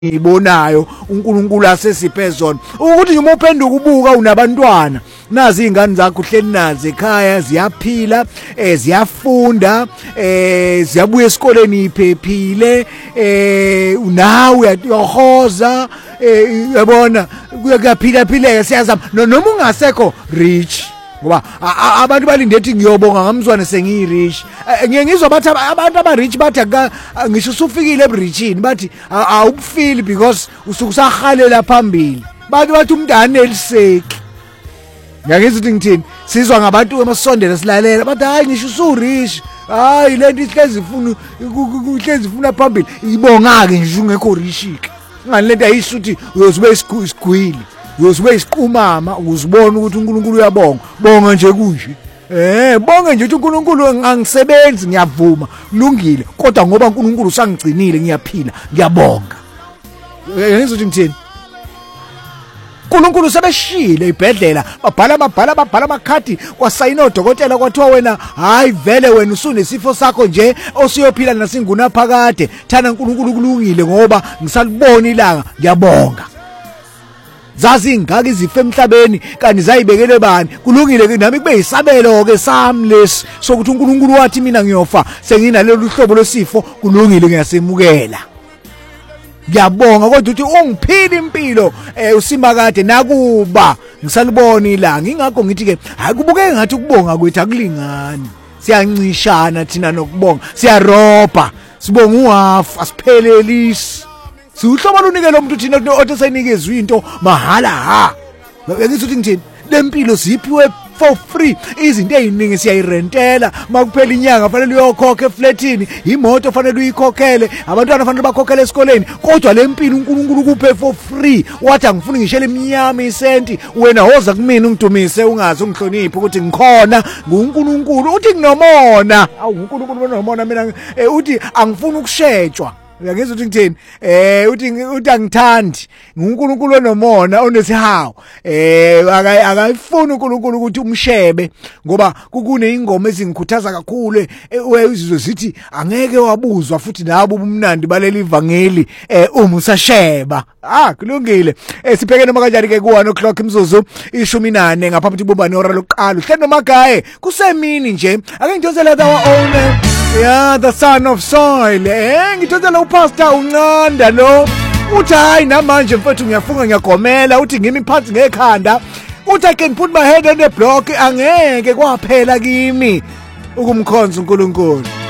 ibonayo uNkulunkulu asesiphe zona ukuthi nje uphenduka ubuka unabantwana nazi izingane zakho uhleli nazo ekhaya ziyaphila ziyafunda ziyabuya esikoleni iphephile nawe uyahoza uyabona kuyaphila phileka siyazama noma ungasekho rich ngoba abantu balinde ethi ngiyobonga ngamzwane sengiyirich ngiyengizwa bathi abantu aba-rich bathi ngisho usufikile ebrichini bathi awukufeel because usukusahalela phambili bathi umntana eliseki ngiyangizwa ukuthi ngithini sizwa ngabantu emasondela silalela bathi hayi ngisho usurich hayi lento ihlezi ifuna phambili ibonga-ke ngisho ungekho rich-ke ngani lento ayisho ukuthi uyozibe isigwili uyosibe isiqumama uzibona ukuthi uNkulunkulu uyabonga bonga nje kunje bonga nje ukuthi uNkulunkulu angisebenzi ngiyavuma kulungile kodwa ngoba uNkulunkulu usangigcinile ngiyaphila ngiyabonga ngizwe ukuthi ngithini uNkulunkulu sebeshile ibhedlela babhala amakhadi kwasayina odokotela kwathiwa wena hayi vele wena usunesifo sakho nje osiyophila nasinguna phakade thana uNkulunkulu kulungile ngoba ngisalibona ilanga ngiyabonga zazi ingaka izifo emhlabeni kanti zayibekele bani kulungile ke nami kube yisabelo ke sami lesi sokuthi uNkulunkulu wathi mina ngiyofa senginalolu hlobo losifo kulungile ngiyasemukela ngiyabonga kodwa uthi ungiphile impilo usimakade nakuba ngisalibona ilanga ingakho ngithi ke hayi kubukeke ngathi ukubonga kwethu akulingani siyancishana thina nokubonga siyarobha sibonga uhafu asiphelelisi siuhlobo lunikele umuntu thina otesenikeza into mahala ha ngithi uthi ngithini lempilo siphiwe for free izinto eziningi siyayirentela makuphela inyanga fanele uyokhokha eflatini imoto fanele uyikhokhele abantwana fanele bakhokhele esikoleni kodwa lempilo uNkulunkulu kuphe for free wathi angifuni ngishele emnyama isenti wena woza kumina ungidumise ungazi ungihloniphe ukuthi ngikhona nguNkulunkulu uthi nginomona awu uNkulunkulu nomona mina uthi angifuni ukushetshwa uyangizwa ukuthi ngithini uthi angithandi nguNkulunkulu onomona onesihawu akayifuni uNkulunkulu ukuthi umshebe ngoba kukune ingoma ezingikhuthaza kakhulu izizwe zithi angeke wabuzwa futhi nabo ubumnandi baleli ivangeli uma usasheba kulungile sipheke noma kanjani ke ku1 o'clock imzuzu 14 ngaphambi bobani ora lokuqala uhlelo magaye kusemini nje ake ngidosela our own the son of soil ngidosela upastor uNcanda lo uthi hayi namanje mfethu ngiyafunga ngiyagomela uthi ngimi phansi ngekhanda uthi I can put my head on the block angeke kwaphela kimi ukumkhonza uNkulunkulu